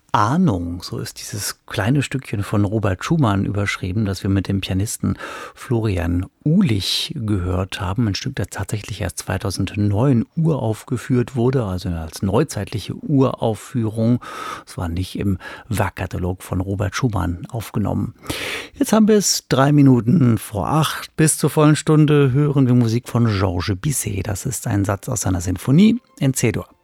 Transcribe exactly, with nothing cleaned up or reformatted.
Ahnung, so ist dieses kleine Stückchen von Robert Schumann überschrieben, das wir mit dem Pianisten Florian Uhlich gehört haben. Ein Stück, das tatsächlich erst zweitausendneun uraufgeführt wurde, also als neuzeitliche Uraufführung. Es war nicht im Werkkatalog von Robert Schumann aufgenommen. Jetzt haben wir es drei Minuten vor acht. Bis zur vollen Stunde hören wir Musik von Georges Bizet. Das ist ein Satz aus seiner Sinfonie in C-Dur.